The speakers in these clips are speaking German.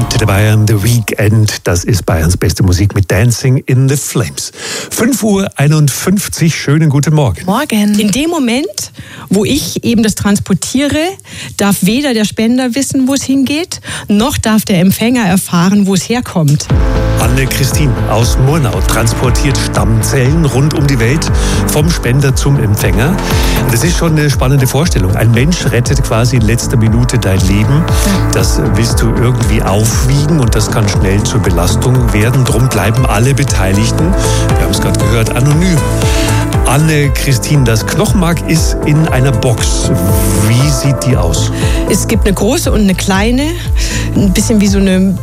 Antenne Bayern, The Weekend. Das ist Bayerns beste Musik mit Dancing in the Flames. 5:51 Uhr, schönen guten Morgen. Morgen. In dem Moment, wo ich eben das transportiere, darf weder der Spender wissen, wo es hingeht, noch darf der Empfänger erfahren, wo es herkommt. Anne-Christine aus Murnau transportiert Stammzellen rund um die Welt vom Spender zum Empfänger. Das ist schon eine spannende Vorstellung. Ein Mensch rettet quasi in letzter Minute dein Leben. Das willst du irgendwie aufwiegen und das kann schnell zur Belastung werden. Drum bleiben alle Beteiligten, wir haben es gerade gehört, anonym. Anne-Christine, das Knochenmark ist in einer Box. Wie sieht die aus? Es gibt eine große und eine kleine, ein bisschen wie so eine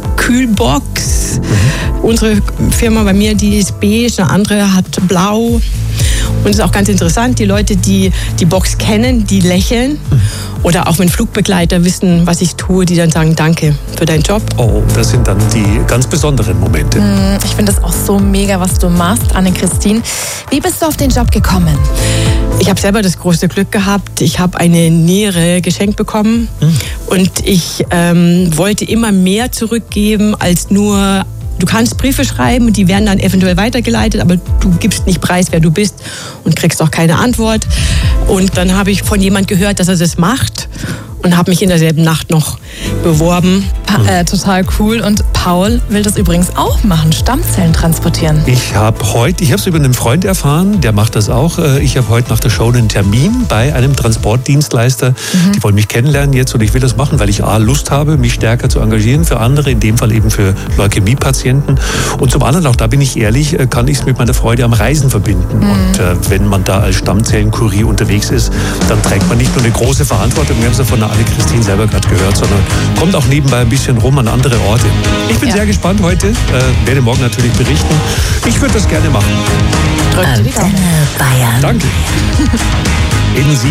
Kühlbox. Unsere Firma bei mir, die ist beige, eine andere hat blau. Und es ist auch ganz interessant, die Leute, die die Box kennen, die lächeln. Oder auch wenn Flugbegleiter wissen, was ich tue, die dann sagen, danke für deinen Job. Oh, das sind dann die ganz besonderen Momente. Ich finde das auch so mega, was du machst, Anne-Christine. Wie bist du auf den Job gekommen? Ich habe selber das große Glück gehabt. Ich habe eine Niere geschenkt bekommen. Und ich wollte immer mehr zurückgeben als nur... Du kannst Briefe schreiben und die werden dann eventuell weitergeleitet, aber du gibst nicht preis, wer du bist und kriegst auch keine Antwort. Und dann habe ich von jemand gehört, dass er das macht und habe mich in derselben Nacht noch beworben. Total cool. Und Paul will das übrigens auch machen, Stammzellen transportieren. Ich habe es über einen Freund erfahren, der macht das auch. Ich habe heute nach der Show einen Termin bei einem Transportdienstleister. Die wollen mich kennenlernen jetzt und ich will das machen, weil ich A, Lust habe, mich stärker zu engagieren für andere, in dem Fall eben für Leukämiepatienten. Und zum anderen, auch da bin ich ehrlich, kann ich es mit meiner Freude am Reisen verbinden. Und wenn man da als Stammzellenkurier unterwegs ist, dann trägt man nicht nur eine große Verantwortung, wir haben es ja von der Anne-Christine selber gerade gehört, sondern kommt auch nebenbei ein bisschen rum an andere Orte. Ich bin sehr gespannt heute, werde morgen natürlich berichten. Ich würde das gerne machen. Drückt die Daumen. Bayern. Danke. In